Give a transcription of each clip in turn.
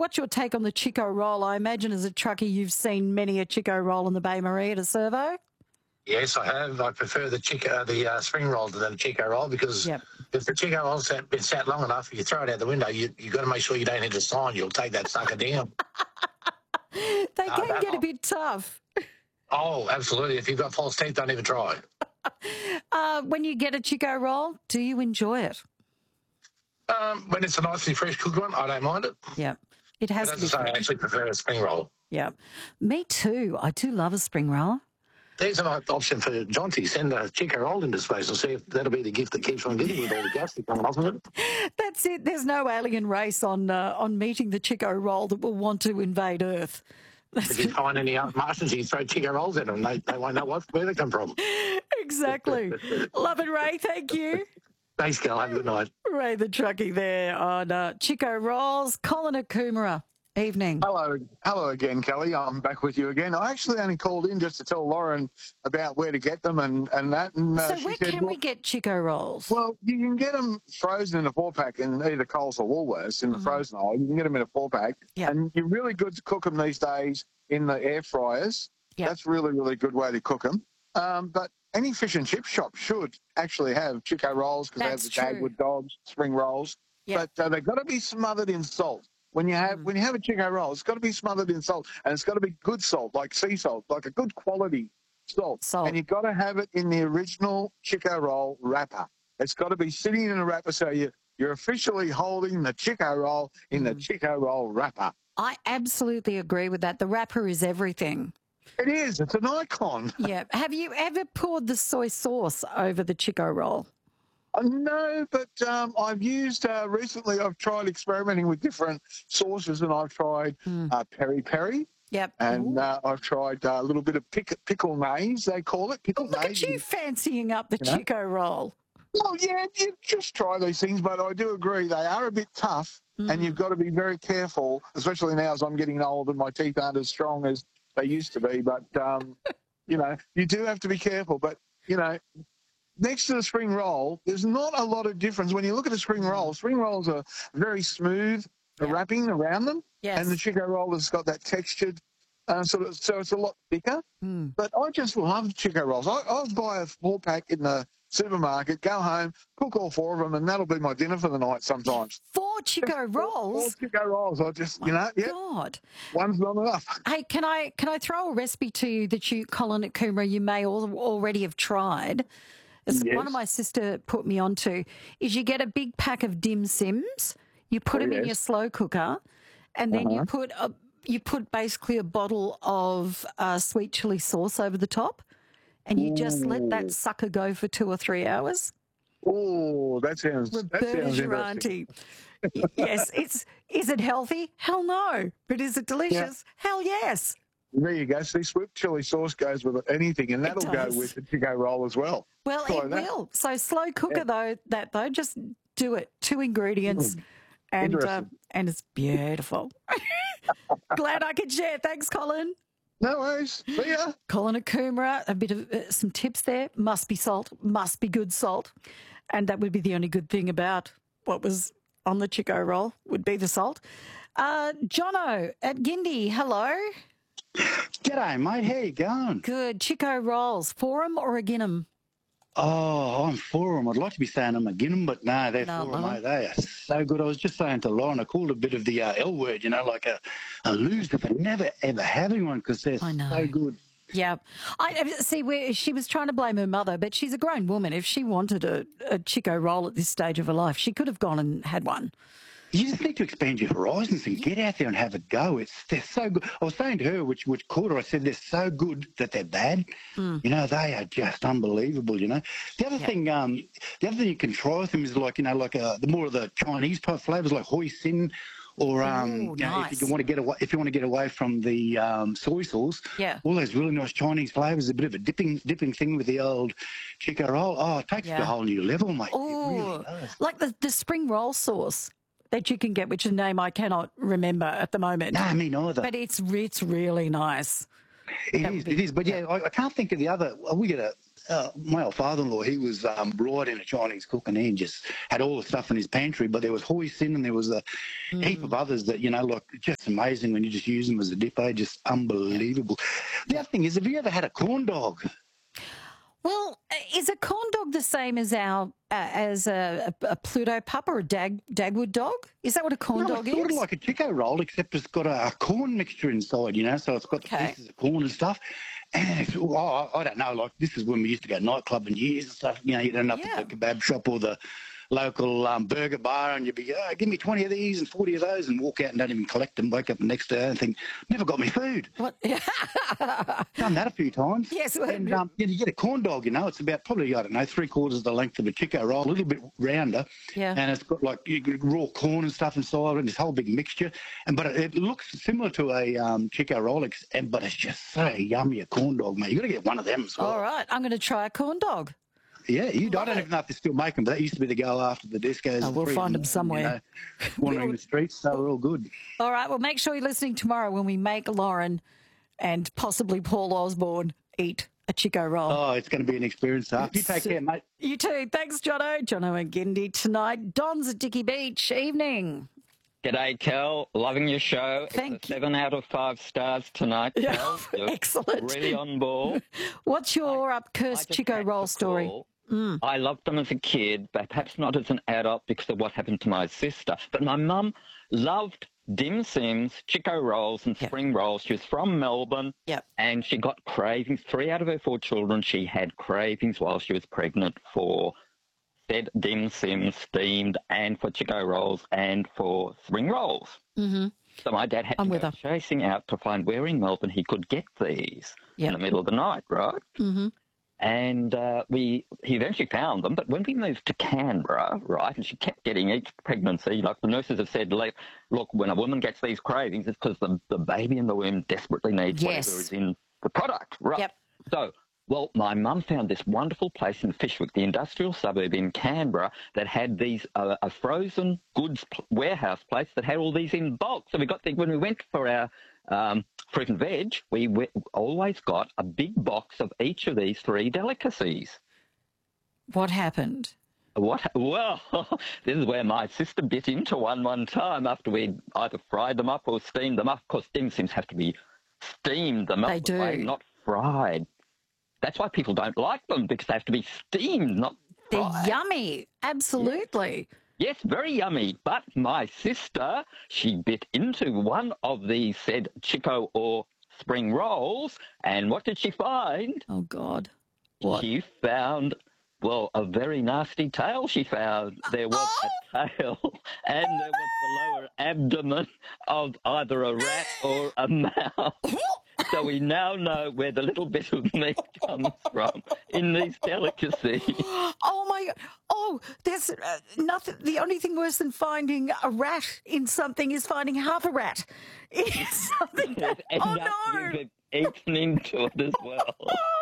what's your take on the Chico roll? I imagine as a trucker you've seen many a Chico roll in the Bay Marie at a servo. Yes, I have. I prefer the spring roll to the Chico roll because if the Chico roll's been sat long enough, if you throw it out the window, you've got to make sure you don't hit a sign. You'll take that sucker down. They can get a bit tough. Oh, absolutely. If you've got false teeth, don't even try. When you get a Chico roll, do you enjoy it? When it's a nicely fresh cooked one, I don't mind it. Yeah, it has to be fresh. I actually prefer a spring roll. Yeah, me too. I do love a spring roll. There's an option for Jonty. Send a Chico roll into space and see if that'll be the gift that keeps on giving with all the gas that comes off of it. That's it. There's no alien race on meeting the Chico roll that will want to invade Earth. If you find any Martians, you throw Chico rolls at them. They won't know where they come from. Exactly. Love it, Ray. Thank you. Thanks, Cal. Have a good night. Ray the truckie there on Chico rolls. Colin at Coomera. Evening. Hello again, Kelly. I'm back with you again. I actually only called in just to tell Lauren about where to get them and that. And, so where can we get Chico rolls? Well, you can get them frozen in a 4-pack in either Coles or Woolworths in the frozen aisle. You can get them in a 4-pack. Yep. And you're really good to cook them these days in the air fryers. Yep. That's really, really good way to cook them. But any fish and chip shop should actually have Chico rolls because they have the Dagwood dogs, spring rolls. Yep. But they've got to be smothered in salt. When you have a Chico roll, it's got to be smothered in salt, and it's got to be good salt, like sea salt, like a good quality salt. And you've got to have it in the original Chico roll wrapper. It's got to be sitting in a wrapper, so you're officially holding the Chico roll in the Chico roll wrapper. I absolutely agree with that. The wrapper is everything. It is. It's an icon. Yeah. Have you ever poured the soy sauce over the Chico roll? No, but I've used recently. I've tried experimenting with different sauces, and I've tried peri-peri. Yep. And I've tried a little bit of pickle maize, they call it. Pickle Look maize. at you fancying up the Chico roll. Well, yeah, you just try these things, but I do agree they are a bit tough, and you've got to be very careful, especially now as I'm getting old and my teeth aren't as strong as they used to be. But, you do have to be careful. But, next to the spring roll, there's not a lot of difference. When you look at a spring rolls are very smooth, the wrapping around them. Yes. And the Chico roll has got that textured so it's a lot thicker. But I just love Chico rolls. I'll buy a 4-pack in the supermarket, go home, cook all 4 of them, and that'll be my dinner for the night sometimes. 4 Chico rolls? 4 Chico rolls. I just, God. One's not enough. Hey, can I throw a recipe to you that you, Colin at Coomera, you may already have tried? It's one of my sister put me onto, is you get a big pack of dim sims, you put them in your slow cooker, and then you put basically a bottle of sweet chili sauce over the top, and you just let that sucker go for 2 or 3 hours. Oh, that sounds your auntie. Yes, is it healthy? Hell no. But is it delicious? Yeah. Hell yes. There you go. See, sweet chili sauce goes with anything, and that'll go with the Chico roll as well. Well, it will. So slow cooker though, just do it. 2 ingredients, and it's beautiful. Glad I could share. Thanks, Colin. No worries. See ya. Colin at Coomera, a bit of some tips there. Must be salt. Must be good salt, and that would be the only good thing about what was on the Chico roll would be the salt. Jono at Gindi, hello. G'day, mate. How you going? Good. Chico rolls, for 'em or again 'em? Oh, I'm for them. I'd like to be saying I'm against them, but no, they're for them, mate. They are so good. I was just saying to Lauren, I called a bit of the L word, like a loser for never, ever having one because they're so good. Yeah. I see where she was trying to blame her mother, but she's a grown woman. If she wanted a Chico roll at this stage of her life, she could have gone and had one. You just need to expand your horizons and get out there and have a go. They're so good. I was saying to her, which caught her, I said they're so good that they're bad. They are just unbelievable. The other thing, you can try with them is the more of the Chinese type flavors like hoisin, or nice. if you want to get away from the soy sauce, all those really nice Chinese flavors, a bit of a dipping thing with the old Chico roll. Oh, it takes it to a whole new level, mate. Oh, really does. Like the spring roll sauce that you can get, which is a name I cannot remember at the moment. No, me neither. But it's really nice. It is. But yeah, I can't think of the other. We get my old father-in-law, he was right in a Chinese cook, and he just had all the stuff in his pantry. But there was hoisin, and there was a heap of others that, like, just amazing when you just use them as a dipper, just unbelievable. The other thing is, have you ever had a corn dog? Well, is a corn dog the same as a Pluto pup or a Dagwood dog? Is that what a corn dog is? It's sort of like a Chico roll, except it's got a corn mixture inside, so it's got the pieces of corn and stuff. And I don't know, like, this is when we used to go nightclubbing years and stuff. You'd end up at the kebab shop or the local burger bar, and you'd be, give me 20 of these and 40 of those, and walk out and don't even collect them, wake up the next day and think, never got me food. What? Done that a few times. Yes. And you get a corn dog, it's about probably, 3/4 of the length of a Chico roll, a little bit rounder. Yeah. And it's got, like, raw corn and stuff inside, and this whole big mixture. But it looks similar to a Chico roll, but it's just so yummy, a corn dog, mate. You've got to get one of them as well. All right, I'm going to try a corn dog. Yeah, I don't even know if they still make them, but that used to be the go after the discos. We'll find them somewhere. Wandering the streets, so we're all good. All right, well, make sure you're listening tomorrow when we make Lauren and possibly Paul Osborne eat a Chico roll. Oh, it's going to be an experience. You take care, mate. You too. Thanks, Jono. Jono and Gindi tonight. Don's at Dicky Beach. Evening. G'day, Kel. Loving your show. Thank you. 7 out of 5 stars tonight, Kel. Excellent. Really on board. What's your cursed Chico roll story? I loved them as a kid, but perhaps not as an adult because of what happened to my sister. But my mum loved dim sims, Chico rolls and spring rolls. She was from Melbourne, and she got cravings. 3 out of her 4 children, she had cravings while she was pregnant for said dim sims steamed, and for Chico rolls and for spring rolls. Mm-hmm. So my dad had to go chasing out to find where in Melbourne he could get these in the middle of the night, right? Mm-hmm. And he eventually found them. But when we moved to Canberra, right, and she kept getting each pregnancy, like the nurses have said, look, when a woman gets these cravings, it's because the baby in the womb desperately needs whatever is in the product, right? Yep. So, well, my mum found this wonderful place in Fyshwick, the industrial suburb in Canberra, that had these a frozen goods warehouse place that had all these in bulk. So when we went for our fruit and veg, we always got a big box of each of these 3 delicacies. What happened? Well, this is where my sister bit into one time after we'd either fried them up or steamed them up. Of course, dim sims have to be steamed them up. They do. Not fried. That's why people don't like them, because they have to be steamed, not fried. They're yummy. Absolutely. Yes, very yummy. But my sister, she bit into one of these said Chico or spring rolls, and what did she find? Oh, God. What? She found, a very nasty tail she found. There was a tail, and there was the lower abdomen of either a rat or a mouse. So we now know where the little bit of meat comes from in these delicacies. Oh, my God. Oh, there's nothing. The only thing worse than finding a rat in something is finding half a rat. It's something that, you've eaten into it as well.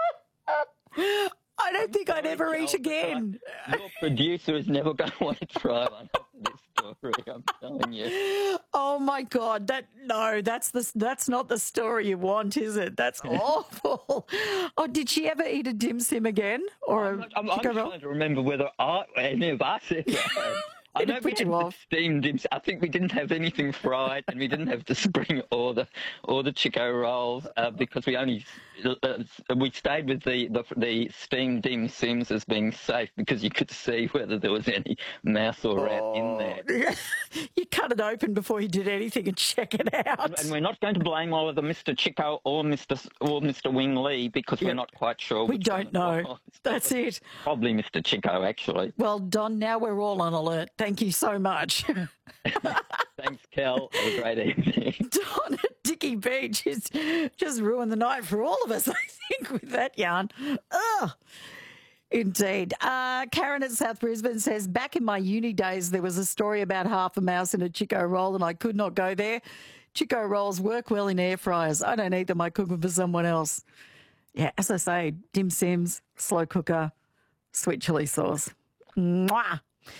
I don't think I'd ever eat again. Your producer is never going to want to try one of this story, I'm telling you. Oh, my God. That's not the story you want, is it? That's awful. Oh, did she ever eat a dim sim again? Or I'm trying to remember whether any of us ever had. I know we had the steamed dim. I think we didn't have anything fried, and we didn't have the spring or the Chico rolls because we stayed with the steamed dim sims as being safe because you could see whether there was any mouse or rat in there. You cut it open before you did anything and check it out. And we're not going to blame either Mr. Chico or Mr. Wing Lee because we're not quite sure. We don't know. That's it. Probably Mr. Chico, actually. Well, Don, now we're all on alert. Thank you so much. Thanks, Kel. Have a great evening. Don at Dicky Beach has just ruined the night for all of us, I think, with that yarn. Ugh. Indeed. Karen at South Brisbane says, back in my uni days, there was a story about half a mouse in a Chico roll and I could not go there. Chico rolls work well in air fryers. I don't eat them. I cook them for someone else. Yeah, as I say, dim sims, slow cooker, sweet chili sauce. Mwah.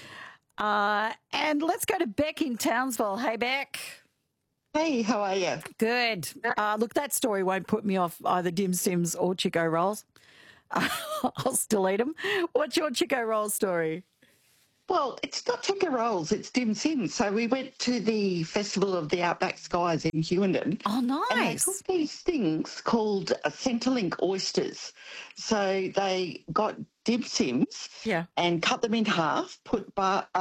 And let's go to Beck in Townsville. Hey, Beck. Hey, how are you? Good. Look, that story won't put me off either dim sims or Chico rolls. I'll still eat them. What's your Chico roll story? Well, it's not Chico rolls, it's dim sims. So we went to the Festival of the Outback Skies in Hughenden. Oh, nice. And they took these things called Centrelink oysters. So they got dim sims and cut them in half, put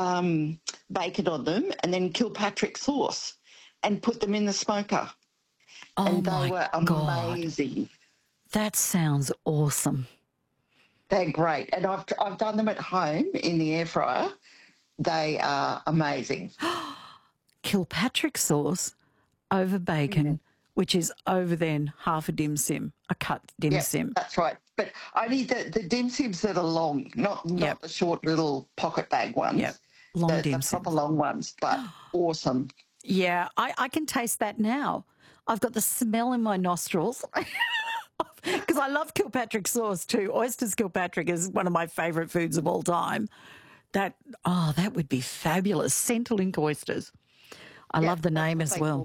bacon on them, and then Kilpatrick sauce and put them in the smoker. Oh, and they my were God. amazing. That sounds awesome. They're great. And I've done them at home in the air fryer. They are amazing. Kilpatrick sauce over bacon, which is over then half a dim sim, a cut dim sim. That's right. But only the dim sims that are long, not the short little pocket bag ones. Yep. Long dim sims. The proper long ones, but awesome. Yeah, I can taste that now. I've got the smell in my nostrils. Because I love Kilpatrick sauce too. Oysters Kilpatrick is one of my favourite foods of all time. That would be fabulous. Centrelink oysters. I love the name as well.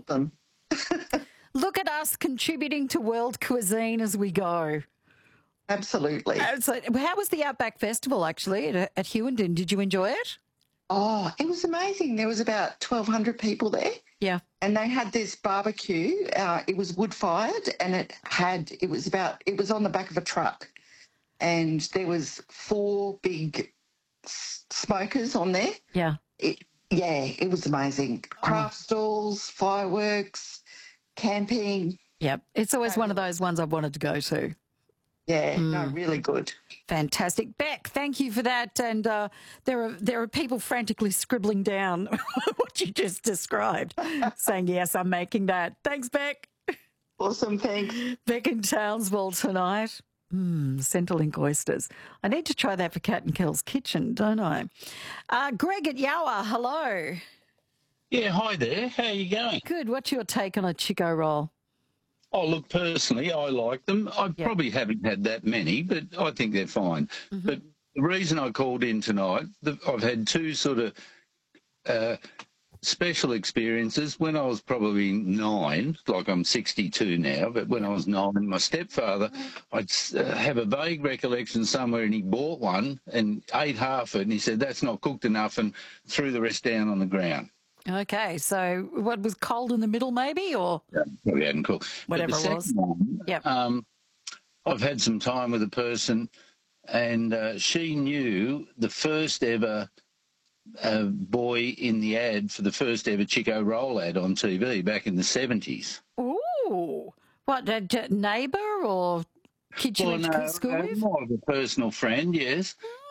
Look at us contributing to world cuisine as we go. Absolutely. So how was the Outback Festival actually at Hughenden? Did you enjoy it? Oh, it was amazing. There was about 1,200 people there. Yeah. And they had this barbecue. It was wood-fired and it was on the back of a truck. And there was 4 big smokers on there. Yeah. It was amazing. Craft stalls, fireworks, camping. Yep. It's always one of those ones I've wanted to go to. Yeah, no, really good. Fantastic. Beck, thank you for that. And there are people frantically scribbling down what you just described, saying, yes, I'm making that. Thanks, Beck. Awesome, thanks. Beck in Townsville tonight. Centrelink oysters. I need to try that for Cat and Kel's Kitchen, don't I? Greg at Yowa, hello. Yeah, hi there. How are you going? Good. What's your take on a Chico roll? Oh, look, personally, I like them. I probably haven't had that many, but I think they're fine. Mm-hmm. But the reason I called in tonight, I've had 2 sort of special experiences. When I was probably 9, like I'm 62 now, but when I was 9, my stepfather, I'd have a vague recollection somewhere, and he bought one and ate half it, and he said, that's not cooked enough, and threw the rest down on the ground. Okay, so what was cold in the middle maybe, or? Yeah, probably hadn't cooked. Whatever it was. I've had some time with a person, and she knew the first ever boy in the ad for the first ever Chico roll ad on TV back in the 70s. Ooh. What, a neighbour or kid you went to school with? More of a personal friend, yes.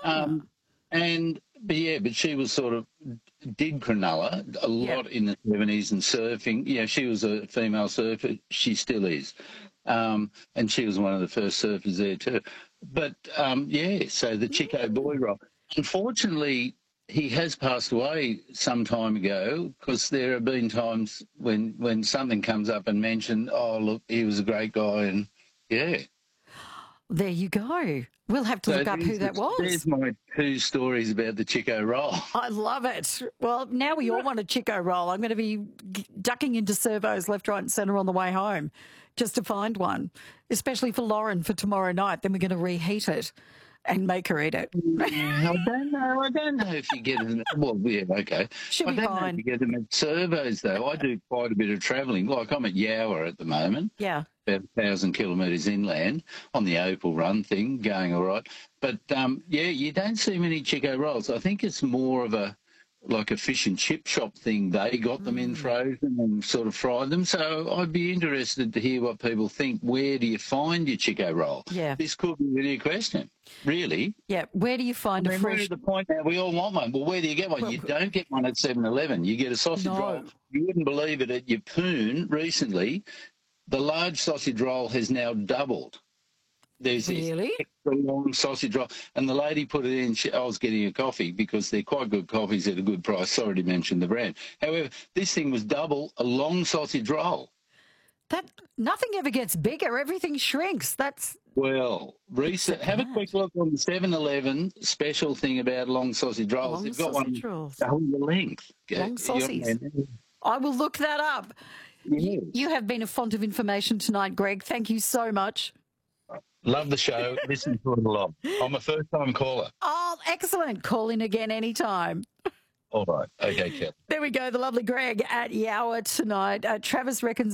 But she was sort of did Cronulla a lot in the 70s and surfing. Yeah, she was a female surfer. She still is. And she was one of the first surfers there too. But, so the Chico boy roll. Unfortunately, he has passed away some time ago, because there have been times when something comes up and mentioned, oh, look, he was a great guy, and There you go. We'll have to look up who that was. There's my 2 stories about the Chico roll. I love it. Well, now we all want a Chico roll. I'm going to be ducking into servos left, right and centre on the way home just to find one, especially for Lauren for tomorrow night. Then we're going to reheat it and make her eat it. I don't know if you get them. Well, yeah, okay. Should be I don't fine. know if you get them at servos, though. I do quite a bit of travelling. Like, I'm at Yowa at the moment. Yeah. About 1,000 kilometres inland on the Opal Run thing, going all right. But, you don't see many Chico rolls. I think it's more of a fish and chip shop thing. They got them in frozen and sort of fried them. So I'd be interested to hear what people think. Where do you find your Chico roll? Yeah. This could be a new question, really. Yeah. Where do you find a fresh... We're at the point now we all want one. Well, where do you get one? Well, you don't get one at 7-Eleven. You get a sausage roll. You wouldn't believe it, at Yeppoon recently, the large sausage roll has now doubled. There's this extra long sausage roll. And the lady put it in. I was getting a coffee because they're quite good coffees at a good price. Sorry to mention the brand. However, this thing was double a long sausage roll. That nothing ever gets bigger. Everything shrinks. That's... Well, have a quick look on the 7-Eleven special thing about long sausage rolls. They've got one the whole length. Long sausages. I will look that up. Yes. You have been a font of information tonight, Greg. Thank you so much. Love the show. Listen to it a lot. I'm a first-time caller. Oh, excellent. Call in again anytime. All right. Okay, Kat. There we go. The lovely Greg at Yower tonight. Travis reckons